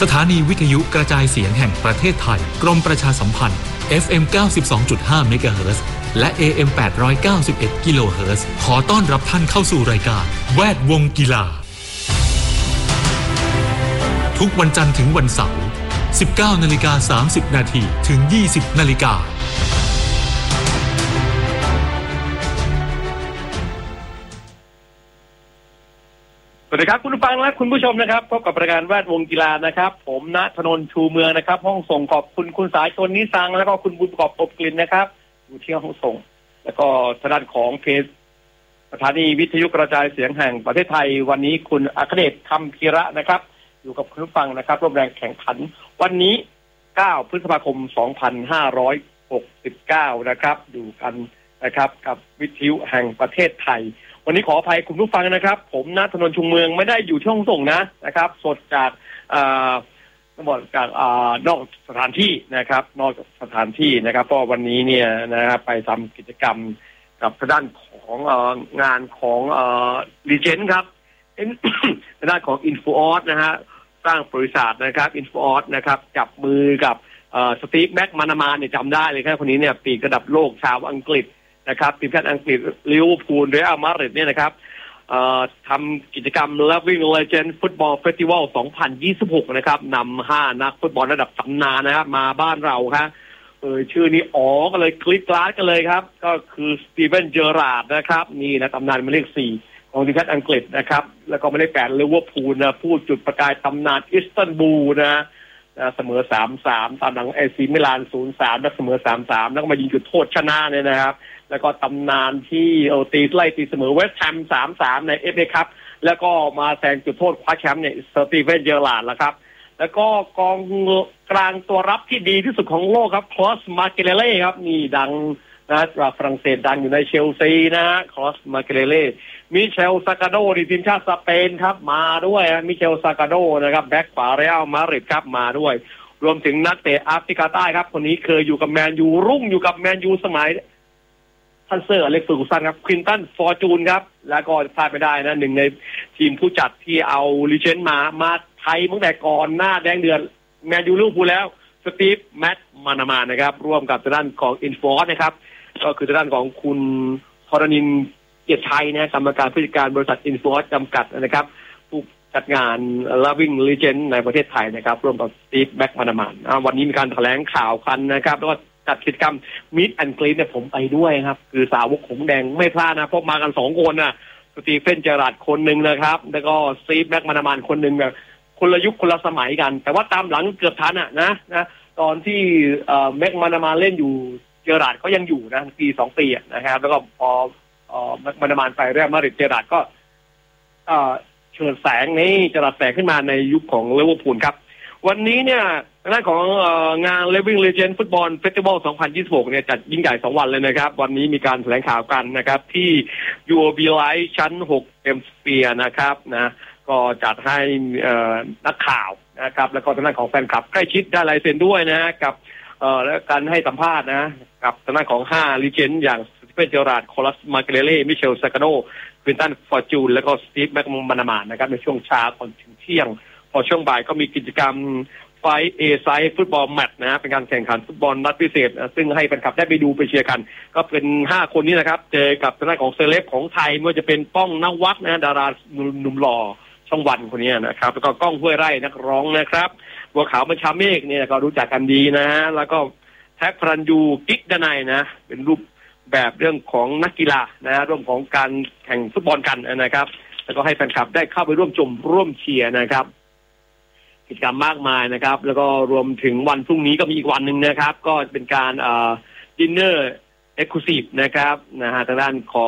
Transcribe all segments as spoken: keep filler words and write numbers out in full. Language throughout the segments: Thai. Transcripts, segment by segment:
สถานีวิทยุกระจายเสียงแห่งประเทศไทยกรมประชาสัมพันธ์ เอฟ เอ็ม เก้าสิบสองจุดห้า เมกะเฮิรตซ์และ เอ เอ็ม แปดร้อยเก้าสิบเอ็ด กิโลเฮิรตซ์ขอต้อนรับท่านเข้าสู่รายการแวดวงกีฬาทุกวันจันทร์ถึงวันเสาร์ สิบเก้านาฬิกาสามสิบนาทีถึง ยี่สิบนาฬิกาสวัสดีครับคุณผู้ฟังและคุณผู้ชมนะครับพบกับรายการแวดวงกีฬานะครับผมณธนนท์ชูเมืองนะครับห้องส่งขอบคุณคุณสายชนนิสังแล้วก็คุณบุญประกอบอบกลิ่นนะครับอยู่ที่ห้องส่งแล้วก็ทางด้านของเพจสถานีวิทยุกระจายเสียงแห่งประเทศไทยวันนี้คุณอัครเดชคำพีระนะครับอยู่กับคุณผู้ฟังนะครับร่วมแรงแข่งขันวันนี้เก้าพฤษภาคมสองพันห้าร้อยหกสิบเก้านะครับอยู่กันนะครับกับวิทยุแห่งประเทศไทยวันนี้ขออภัยคุณผู้ฟังนะครับผมณธนนท์ชุมเมืองไม่ได้อยู่ที่ห้องส่งนะนะครับสดจากต้องบอกจากนอกสถานที่นะครับนอกสถานที่นะครับเพราะวันนี้เนี่ยนะครับไปทำกิจกรรมกับทางด้านของงานของรีเจนต์ครับทางด้านของอินฟูออสนะฮะสร้างบริษัทนะครับอินฟูออสนะครับจับมือกับสตีฟแม็กมานามานเนี่ยจำได้เลยครับคนนี้เนี่ยปีกระดับโลกชาวอังกฤษนะครับทีมชาติอังกฤษลิเวอร์พูลเรอัลมาดริดเนี่ยนะครับทำกิจกรรม Loving Legend Football Festival สองพันยี่สิบหกนะครับนำห้านักฟุตบอลระดับตำนานนะครับมาบ้านเราครับเออชื่อนี้อ๋อก็เลยคลิกกลาดกันเลยครับก็คือสตีเวนเจอราร์ดนะครับนี่นะตำนานหมายเลขสี่ของทีมชาติอังกฤษนะครับแล้วก็หมายเลขแปดลิเวอร์พูลนะผู้จุดประกายตำนานอิสตันบูลนะเสมอ สามสาม ตามหลังเอซีมิลาน ศูนย์ สาม แล้วเสมอ สามสาม แล้วก็มายิงจุดโทษชนะเนี่ยนะครับแล้วก็ตำนานที่โอตีไล่ตีเสมอเวสต์แฮม สามสาม ใน เอฟ เอ คัพแล้วก็มาแซงจุดโทษคว้าแชมป์เนี่ยสตีเวนเจอราร์ดแล้วครับแล้วก็กองกลางตัวรับที่ดีที่สุดของโลกครับคลอสมาเกเลเล่ครับนี่ดังนะฝรั่งเศสดังอยู่ในเชลซีนะฮะคลอสมาเกเลเล่มิเชลซากาโดทีมชาติสเปนครับมาด้วยมิเชลซากาโดนะครับแบ็คขวาเรอัลมาดริดครับมาด้วยรวมถึงนักเตะแอฟริกาใต้ครับคนนี้เคยอยู่กับแมนยูรุ่งอยู่กับแมนยูสมัยท่านเซอร์อเล็กซ์ เฟอร์กูสันครับควินตันฟอร์จูนครับแล้วก็พลาดไม่ได้นะหนึ่งในทีมผู้จัดที่เอาลิเจนด์มามาไทยตั้งแต่ก่อนหน้าแดงเดือดแมนยูลิเวอร์พูลแล้วสตีฟแมตต์มานามานนะครับร่วมกับทางด้านของอินฟอร์สนะครับก็คือทางด้านของคุณธรณินทร์เกียรติชัยนะกรรมการผู้จัดการบริษัทอินฟอร์สจำกัดนะครับผู้จัดงาน Loving Legend ในประเทศไทยนะครับร่วมกับสตีฟแม็กมานามานวันนี้มีการแถลงข่าวกันนะครับแล้วก็จัดกิจกรรม Meet and Greet เนี่ยผมไปด้วยครับคือสาวกหงแดงไม่พลาดนะเพราะมากันสองคนนะสตีเฟนเจอราร์ดคนหนึ่งนะครับแล้วก็สตีฟแม็กมานามานคนหนึ่งแบบคนละยุคคนละสมัยกันแต่ว่าตามหลังเกือบทันอ่ะนะนะตอนที่แม็กมานามานเล่นอยู่เจอราร์ดก็ยังอยู่นะปีสองปีนะครับแล้วก็พอแม็กมานามานไปเรียลมาดริดเจอราร์ดก็เชิญแสงนี้เจอราร์ดแสงขึ้นมาในยุคของลิเวอร์พูลครับวันนี้เนี่ยทางด้านของงาน Living Legend Football Festival สองพันยี่สิบหกเนี่ยจัดยิ่งใหญ่สองวันเลยนะครับวันนี้มีการแถลงข่าวกันนะครับที่ ยู โอ บี Live ชั้นหก M Sphere นะครับนะก็จัดให้นักข่าวนะครับแล้วก็ทางด้านของแฟนคลับใกล้ชิดได้ลายเซ็นด้วยนะกับเอ่อและการให้สัมภาษณ์นะกับทางด้านของห้า Legend อย่างสตีเฟนเจอราร์ดคอลัสมาเกเลเล่มิเชลซากาโดควินตันฟอร์จูนแล้วก็สตีฟแม็กมานามานนะครับในช่วงเช้าก่อนถึงเที่ยงพอช่วงบ่ายก็มีกิจกรรมไฟเอไซด์ฟุตบอลแมตช์นะเป็นการแข่งขันฟุตบอลนัดพิเศษซึ่งให้แฟนคลับได้ไปดูไปเชียร์กันก็เป็นห้าคนนี้นะครับเจอกับทางด้านของเซเลบของไทยไม่ว่าจะเป็นป้องนวัดนะดาราหนุ่มหล่อช่องวันคนนี้นะครับแล้วก็ก้องห้วยไร่นักร้องนะครับบัวขาวบัญชาเมฆเนี่ยก็รู้จักกันดีนะแล้วก็แท็กพรัญยูกิ๊กดนัยนะเป็นรูปแบบเรื่องของนักกีฬานะร่วมของการแข่งฟุตบอลกันนะครับแล้วก็ให้แฟนคลับได้เข้าไปร่วมชมร่วมเชียร์นะครับกิจกรรมมากมายนะครับแล้วก็รวมถึงวันพรุ่งนี้ก็มีอีกวันหนึ่งนะครับก็เป็นการเอ่อดินเนอร์เอ็กซ์คลูซีฟนะครับนะฮะทางด้านของ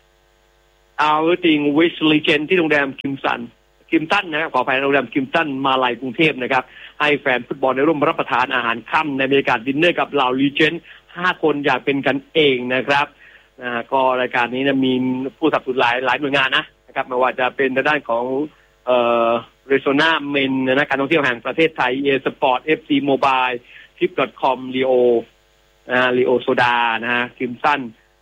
Outing with Legend ที่โรงแรมคิมสันคิมตันนะครับขออภัยโรงแรมคิมตันมาลัยกรุงเทพนะครับให้แฟนฟุตบอลได้ร่วมรับประทานอาหารค่ำในบรรยากาศดินเนอร์กับเหล่า Legend ห้าคนอย่างเป็นกันเองนะครับนะก็รายการนี้นะมีผู้สนับสนุนหลายหลายหน่วยงานนะนะครับไม่ว่าจะเป็นทางด้านของเอ่อเรโซนาเมนนะการท่องเที่ยวแห่งประเทศไทย เอ สปอร์ต เอฟ ซี Mobile ทิป .com ลีโอนะลีโอโซดานะฮะคิมสัน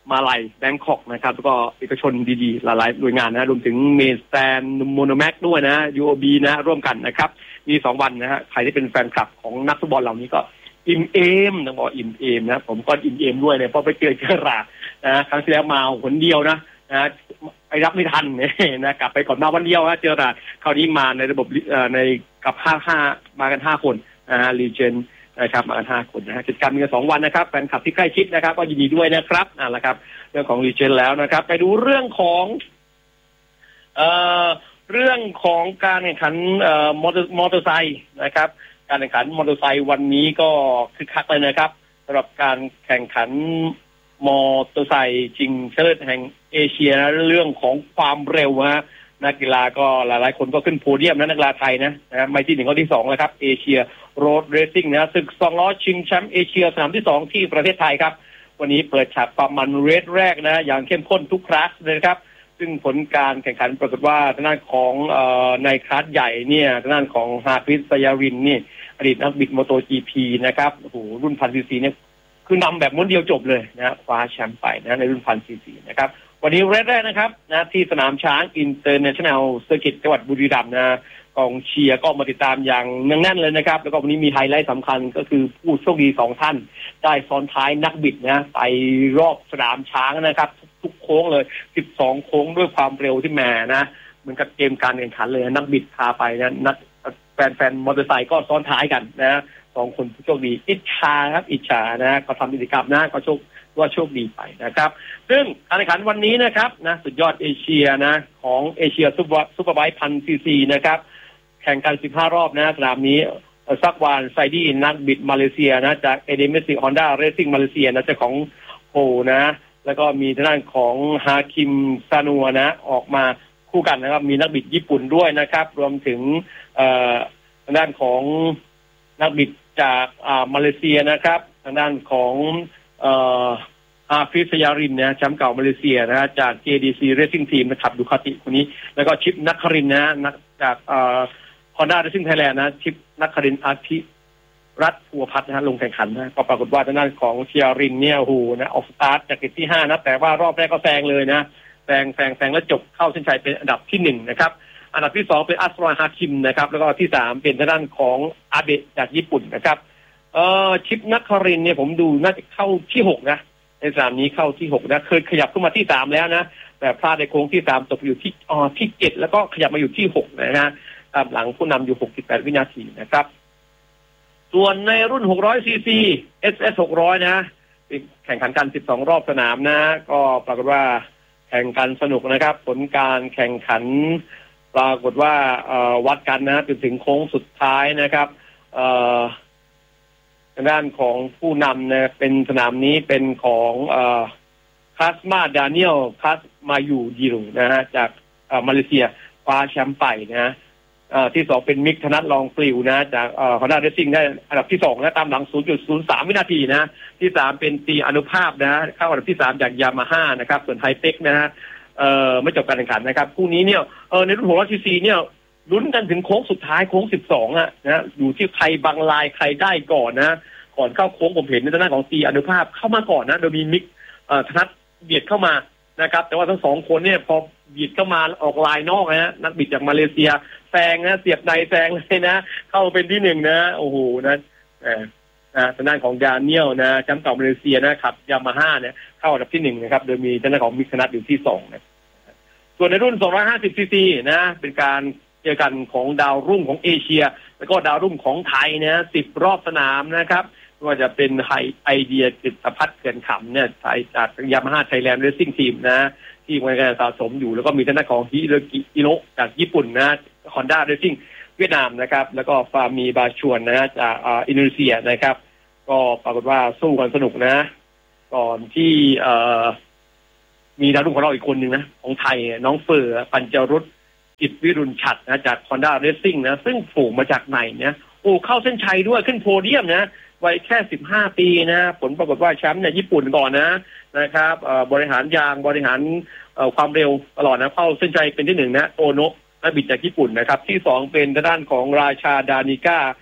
มาลัยแบงคอกนะครับแล้วก็เอกชนดีๆหลายๆหน่วยงานนะรวมถึงเมสแตนโมโนแม็กด้วยนะ ยู โอ บี นะร่วมกันนะครับมีสองวันนะฮะใครที่เป็นแฟนคลับของนักฟุตบอลเหล่านี้ก็อิ่มเอมต้องบอกอิ่มเอมนะผมก็อิ่มเอมด้วยเลยเพราะไปเจอเจอรานะครั้งที่แล้วมาคนเดียวนะนะไปรับไม่ทันเนี่ยนะกลับไปก่อนมาวันเดียวนะเจอราคราวนี้มาในระบบในกับห้าห้ามากันห้าคนนะฮะลีเจนนะครับมากันห้าคนนะฮะกิจกรรมมีกันสองวันนะครับแฟนคลับที่ใกล้ชิดนะครับก็ยินดีด้วยนะครับนั่นแหละครับเรื่องของลีเจนแล้วนะครับไปดูเรื่องของเอ่อเรื่องของการแข่งขันเอ่อมอเตอร์มอเตอร์ไซค์นะครับการแข่งขันมอเตอร์ไซค์วันนี้ก็คึกคักเลยนะครับสำหรับการแข่งขันมอเตอร์ไซค์ชิงชนะเลิศแห่งเอเชียนะเรื่องของความเร็วฮะนักกีฬาก็หลายๆคนก็ขึ้นโพเดียมนะนักกีฬาไทยนะนะไม่ที่หนึ่งก็ที่สองแล้วครับเอเชียโรดเรซซิ่งนะศึกสองล้อชิงแชมป์เอเชียสนามที่สองที่ประเทศไทยครับวันนี้เปิดฉากความมันเรสแรกนะอย่างเข้มข้นทุกคลาสเลยครับซึ่งผลการแข่งขันปรากฏว่าทางด้านของเอ่อในคลาสใหญ่เนี่ยทางด้านของฮาฟิซ ซยารินนี่อดีตนักบิดโมโต จี พี นะครับโอ้โหรุ่นพันซีซีเนี่ยคือนำแบบม้วนเดียวจบเลยนะคว้าแชมป์ไปนะในรุ่นพันซีซีนะครับวันนี้เรสแรกนะครับนะที่สนามช้างอินเตอร์เนชั่นแนลเซอร์กิตจังหวัดบุรีรัมย์นะกองเชียร์ก็มาติดตามอย่างเนืองแน่นเลยนะครับแล้วก็วันนี้มีไฮไลท์สำคัญก็คือผู้โชคดีสองท่านได้ซ้อนท้ายนักบิดนะไปรอบสนามช้างนะครับทุกโค้งเลยสิบสองโค้งด้วยความเร็วที่แม่นะเหมือนกับเกมการแข่งขันเลยนักบิดพาไปนะนักแฟนๆมอเตอร์ไซค์ก็ซ้อนท้ายกันนะสองคนผู้โชคดีอิจฉาครับอิจฉานะก็ทำกิจกรรมนะก็โชคว่าโชคดีไปนะครับซึ่งการแข่งขันวันนี้นะครับนะสุดยอดเอเชียนะของเอเชียซุปเปอร์ซุปเปอร์ไบค์พันซีซีนะครับแข่งกันสิบห้ารอบนะสนามนี้ซักวานไซดี้นักบิดมาเลเซียนะจากเอเดเมซิฮอนด้าเรซซิ่งมาเลเซียนะเจ้าของโฮนะแล้วก็มีทางด้านของฮาคิมซานัวนะออกมาคู่กันนะครับมีนักบิดญี่ปุ่นด้วยนะครับรวมถึงทางด้านของนักบิดจากมาเลเซียนะครับทางด้านของอาฟิซ ยารินนะแชมป์เก่ามาเลเซียนะจาก เจ ดี ซี Racing Team นะครับดูคาติคนนี้แล้วก็ชิปนักครินนะนักจากฮอนด้า Racing Thailand นะชิปนักครินอาทิรัตน์พัวพัฒน์นะฮะลงแข่งขันนะก็ปรากฏว่าทางด้านของเชียรินเนี่ยโอ้โหนะออกสตาร์ทจากที่ห้านะแต่ว่ารอบแรกก็แซงเลยนะแซงแซงแซงแล้วจบเข้าเส้นชัยเป็นอันดับที่หนึ่งนะครับอันดับที่สองเป็นอัสรอยฮาคิมนะครับแล้วก็ที่สามเป็นทางด้านของอาเบะจากญี่ปุ่นนะครับเอ่อชิปนักครินเนี่ยผมดูน่าจะเข้าที่หกนะในสนามนี้เข้าที่หกนะเคยขยับขึ้นมาที่สามแล้วนะแต่พลาดในโค้งที่สามตกอยู่ที่อ๋อที่เจ็ดแล้วก็ขยับมาอยู่ที่หกนะฮะตามหลังผู้นำอยู่หกสิบแปดวินาทีนะครับส่วนในรุ่นหกร้อยซีซี เอส เอส หกร้อยนะแข่งขันกันสิบสองรอบสนามนะก็ปรากฏว่าแข่งกันสนุกนะครับผลการแข่งขันปรากฏว่าวัดกันนะจนถึงโค้งสุดท้ายนะครับทางด้านของผู้นำนะเป็นสนามนี้เป็นของคาสมาดาเนียลคาสมายูยิรุนะฮะจากมาเลเซียคว้าแชมป์ไปนะที่สองเป็นมิกธนัทลองปลิวนะจากฮอนด้าเรซซิ่งได้อันดับที่สองนะตามหลัง ศูนย์จุดศูนย์สาม วินาทีนะที่สามเป็นตีอนุภาพนะเข้าอันดับที่สามจากยามาฮ่านะครับส่วนไฮเทคนะฮะเอ่อไม่จบการแข่งขันนะครับคู่นี้เนี่ยเออในรุ่นหกร้อยซีซีเนี่ยลุ้นกันถึงโค้งสุดท้ายโค้งสิบสองอ่ะนะอยู่ที่ใครบางลายใครได้ก่อนนะก่อนเข้าโค้งผมเห็นในทางด้านของตีอนุภาพเข้ามาก่อนนะโดยมีมิกเอ่อธนัทเบียดเข้ามานะครับแต่ว่าทั้งสองคนเนี่ยพอเบียดเข้ามาออกลายนอกนะนักบิดจากมาเลเซียแซงนะเสียบในแซงเลยนะเข้าเป็นที่หนึ่งนะโอ้โหนะเออนะทางด้านของดาเนียลนะแชมป์เก่ามาเลเซียนะครับยามาฮ่าเนี่ยเข้าอันดับที่หนึ่งนะครับโดยมีทางด้านของมิกธนัทอยู่ที่สองนะส่วนในรุ่นสองร้อยห้าสิบซีซีนะเป็นการเจอกันของดาวรุ่งของเอเชียแล้วก็ดาวรุ่งของไทยนะสิบรอบสนามนะครับว่าจะเป็นไฮไอเดียกิตภัทรเกินขำเนี่ยไทยจากยามาฮ่าไทยแลนด์เรซซิ่งทีมนะที่มันการสะสมอยู่แล้วก็มีทางด้านของฮิโรกิอิโนะจากญี่ปุ่นนะฮอนด้าเรซซิ่งเวียดนามนะครับแล้วก็ฟามีบาชวนนะจากอินโดนีเซียนะครับก็ปรากฏว่าสู้กันสนุกนะก่อนที่เอ่อมีดาวรุ่งของเราอีกคนหนึ่งนะของไทยน้องเฟอร์ปัญจรุตกิจวิรุณฉัตรนะจากฮอนด้าเรซซิ่งนะซึ่งฝูงมาจากไหนเนี่ยโอ้เข้าเส้นชัยด้วยขึ้นโพเดียมนะวัยแค่สิบห้าปีนะผลปรากฏว่าแชมป์เนี่ยญี่ปุ่นก่อนนะนะครับบริหารยางบริหารความเร็วตลอดนะเข้าเส้นชัยเป็นที่หนึ่งนะโอโนะนักบิดจากญี่ปุ่นนะครับที่สองเป็นทางด้านของราชาดานิก้า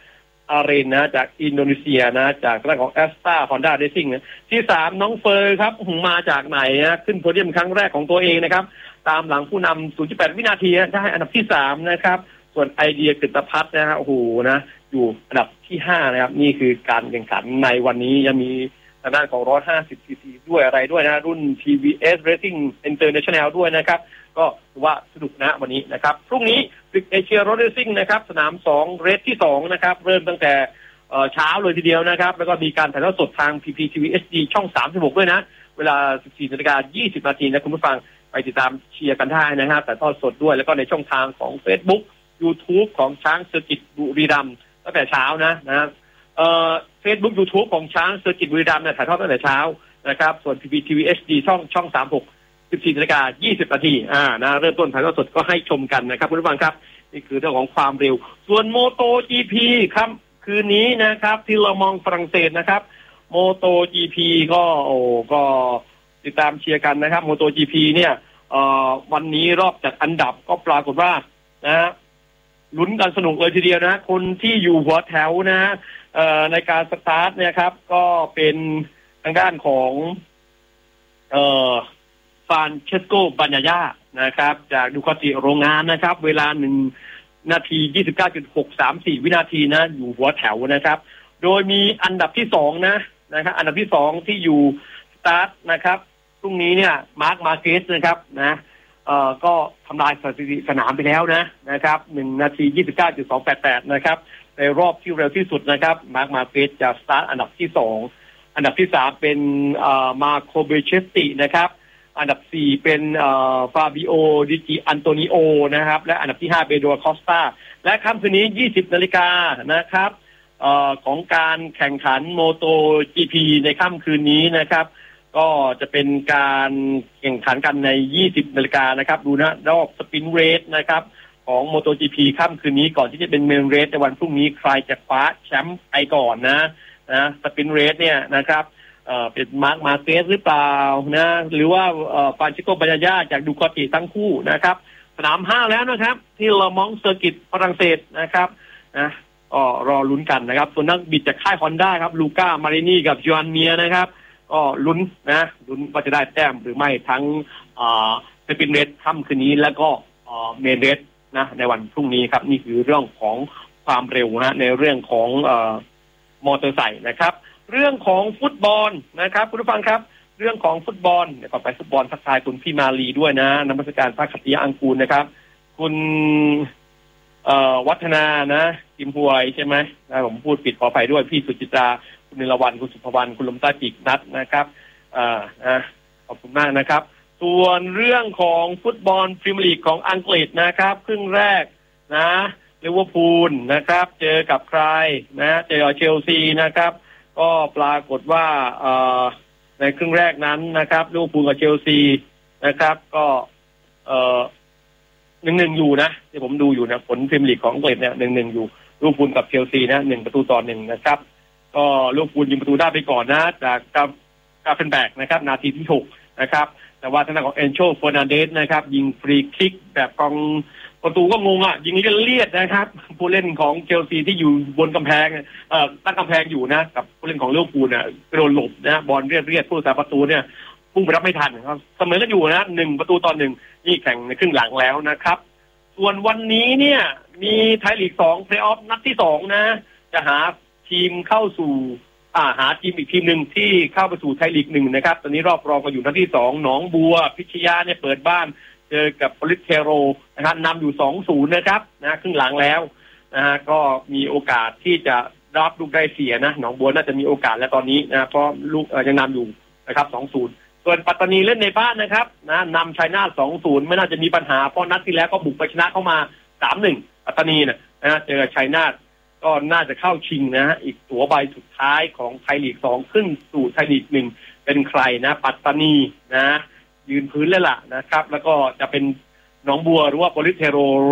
อารีนนะจากอินโดนีเซียนะจากทางของแอสตาฮอนด้าเรซิ่งนะที่สามน้องเฟอร์ครับมาจากไหนนะขึ้นโพเดียมครั้งแรกของตัวเองนะครับตามหลังผู้นำ ศูนย์จุดแปด วินาทีได้อันดับที่สามนะครับส่วนไอเดียกฤตพัฒน์นะฮะโอ้โหนะอยู่อันดับที่ห้านะครับนี่คือการแข่งขันในวันนี้ยังมีทางด้านของหนึ่งร้อยห้าสิบซีซีด้วยอะไรด้วยนะรุ่น ที วี เอส Racing International ด้วยนะครับก็ถือว่าสนุกนะวันนี้นะครับพรุ่งนี้ศึกเอเชียรถเรซซิ่งนะครับสนามสองเรสที่สองนะครับเริ่มตั้งแต่เช้าเลยทีเดียวนะครับแล้วก็มีการถ่ายทอดสดทาง พี พี ที วี เอช ดี ช่องสามสิบหกด้วยนะเวลา สิบสี่นาฬิกายี่สิบนาทีนะคุณผู้ฟังไปติดตามเชียร์กันได้นะฮะถ่ายทอดสดด้วยแล้วก็ในช่องทางของ Facebook YouTube ของช้างเซอร์กิตบุรีรัมย์ตั้งแต่เช้านะนะเอ่อ Facebook YouTube ของช้างเซอร์กิตบุรีรัมย์เนี่ยถ่ายทอดตั้งแต่เช้านะครับส่วน พี พี ที วี เอช ดี ช่องช่องสามสิบหก สิบสี่นาฬิกายี่สิบนาทีอ่านะเริ่มต้นถ่ายทอดสดก็ให้ชมกันนะครับคุณผู้ฟังครับนี่คือเรื่องของความเร็วส่วนโมโต จี พี ครับคืนนี้นะครับที่เรามองฝรั่งเศสนะครับโมโต จี พี ก็โอ้ก็ติดตามเชียร์กันนะครับโมโต จี พี เนี่ยเอ่อวันนี้รอบจัดอันดับก็ปรากฏว่านะลุ้นกันสนุกเลยทีเดียวนะคนที่อยู่หัวแถวนะเอ่อในการสตาร์ทเนี่ยครับก็เป็นทางด้านของเอ่อฟานเชสโกบัญญานะครับจากดูคาติโรงงานนะครับเวลาหนึ่งนาที ยี่สิบเก้าจุดหกสามสี่ วินาทีนะอยู่หัวแถวนะครับโดยมีอันดับที่สองนะนะครับอันดับที่สองที่อยู่สตาร์ทนะครับพรุ่งนี้เนี่ยมาร์คมาร์เกสนะครับนะเอ่อก็ทำลายสถิติสนามไปแล้วนะนะครับหนึ่งนาที ยี่สิบเก้าจุดสองแปดแปดนะครับในรอบที่เร็วที่สุดนะครับมาร์คมาร์เกสจะสตาร์ทอันดับที่สองอันดับที่สามเป็นเอ่อมาโคเบเชสตินะครับอันดับสี่เป็นเอ่อฟาบิโอดิจิอันโตนิโอนะครับและอันดับที่ห้าเบโดคอสตาและค่ำคืนนี้ ยี่สิบนาฬิกานะครับเอ่อของการแข่งขันโมโต จี พี ในค่ำคืนนี้นะครับก็จะเป็นการแข่งขันกันใน ยี่สิบนาฬิกานะครับดูนะรอบสปินเรสนะครับของโมโต จี พี ค่ำคืนนี้ก่อนที่จะเป็นเมนเรสในวันพรุ่งนี้ใครจะคว้าแชมป์ไปก่อนนะนะสปินเรสเนี่ยนะครับเอ่อเป็นมาร์คมาร์เกสหรือเปล่านะหรือว่าเอ่อฟานชิโกบัญญาจากดูคาติทั้งคู่นะครับสนามห้าแล้วนะครับที่ลามองเซอร์กิตฝรั่งเศสนะครับนะก็รอลุ้นกันนะครับส่วนนักบิดจากค่ายฮอนด้าครับลูก้ามารินีกับจอห์นเมียนะครับก็ลุ้นนะลุ้นว่าจะได้แต้มหรือไม่ทั้งเอ่อสปินเรสค่ำคืนนี้แล้วก็เอ่อเมนเรสนะในวันพรุ่งนี้ครับนี่คือเรื่องของความเร็วนะในเรื่องของเอ่อมอเตอร์ไซค์นะครับเรื่องของฟุตบอลนะครับคุณผู้ฟังครับเรื่องของฟุตบอลเดี๋ยวก่อนไปฟุตบอลทักทายคุณพี่มาลีด้วยนะนมัสการพระขัตติยะอังกูลนะครับคุณเอ่อวัฒนานะจิมพวยใช่ไหมนะผมพูดผิดขออภัยด้วยพี่สุจิตราคุณนิรวันคุณสุภวรรณคุณลมตาจิกนัดนะครับอ่านะขอบคุณมากนะครับส่วนเรื่องของฟุตบอลพรีเมียร์ลีกของอังกฤษนะครับครึ่งแรกนะลิเวอร์พูลนะครับเจอกับใครนะเจอเชลซีนะครับก็ปรากฏว่าเอ่อในครึ่งแรกนั้นนะครับลิเวอร์พูลกับเชลซีนะครับก็เอ่อหนึ่งหนึ่งอยู่นะที่ผมดูอยู่นะผลพรีเมียร์ลีกของอังกฤษเนี่ยหนึ่งหนึ่งอยู่ลิเวอร์พูลกับเชลซีนะหนึ่งประตูต่อหนึ่งนะครับก็ลิเวอร์พูลยิงประตูได้ไปก่อนนะจากกาคาเฟนแบกนะครับนาทีที่หกนะครับแต่ว่าทางด้านของเอนโชเฟอร์นันเดสนะครับยิงฟรีคิกแบบกองประตูก็งงอ่ะยิงเลียดนะครับผู้เล่นของเชลซีที่อยู่บนกำแพงเอ่อตั้งกำแพงอยู่นะกับผู้เล่นของลิเวอร์พูลเนี่ยโดนหลบนะบอลเรียดๆผู้รักษาประตูเนี่ยพุ่งไปรับไม่ทันครับเสมอกันอยู่นะหนึ่งประตูต่อหนึ่งนี่แข่งในครึ่งหลังแล้วนะครับส่วนวันนี้เนี่ยมีไทยลีกสองเพลย์ออฟนัดที่สองนะจะหาทีมเข้าสู่อ่าหาทีมอีกทีมหนึ่งที่เข้าไปสู่ไทยลีกหนึ่งนะครับตอนนี้รอบรองกันอยู่นัดที่สองหนองบัวพิชยาเนี่ยเปิดบ้านเจอกับโปลิสเทโรนะครับนำอยู่ สองศูนย์ นะครับนะครึ่งหลังแล้วนะฮะก็มีโอกาสที่จะรับลูกได้เสียนะหนองบัวน่าจะมีโอกาสแล้วตอนนี้นะเพราะลูกยังนำอยู่นะครับ สองศูนย์ ส่วนปัตตานีเล่นในบ้านนะครับนะนำชัยนาท สองศูนย์ ไม่น่าจะมีปัญหาเพราะนัดที่แล้วก็บุกไปชนะเข้ามา สามหนึ่ง ปัตตานีนะนะเจอชัยนาทก็น่าจะเข้าชิงนะฮะอีกตั๋วใบสุดท้ายของไทยลีกสองขึ้นสู่ไทยลีกหนึ่งเป็นใครนะปัตตานีนะยืนพื้นเลยล่ะนะครับแล้วก็จะเป็นหนองบัวหรือว่าโปลิสเทโร